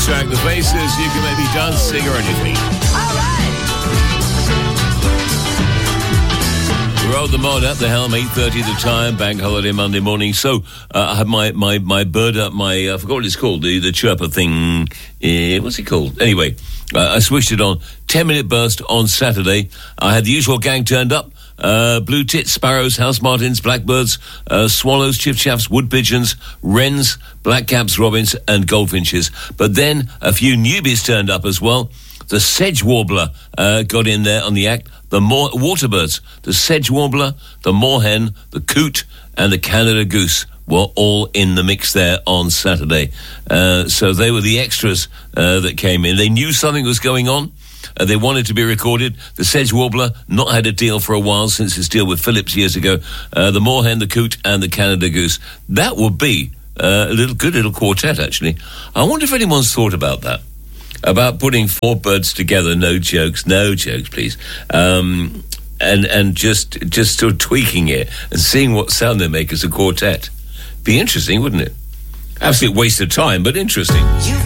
track, The Faces. You can maybe dance, sing or anything. All right. We're on the mod at the helm, 8:30 the time, bank holiday Monday morning. So I have my bird up, I forgot what it's called, the chirper thing. What's it called? Anyway, I switched it on. 10-minute burst on Saturday. I had the usual gang turned up. Blue tits, sparrows, house martins, blackbirds, swallows, chiffchaffs, wood pigeons, wrens, blackcaps, robins, and goldfinches. But then a few newbies turned up as well. The sedge warbler got in there on the act. The waterbirds, the sedge warbler, the moorhen, the coot, and the Canada goose were all in the mix there on Saturday. So they were the extras that came in. They knew something was going on. They wanted to be recorded. The sedge warbler not had a deal for a while since his deal with Philips years ago. The moorhen, the coot, and the Canada goose. That would be a good little quartet, actually. I wonder if anyone's thought about that. About putting four birds together. No jokes, please. And just sort of tweaking it and seeing what sound they make as a quartet. Be interesting, wouldn't it? Absolute waste of time, but interesting.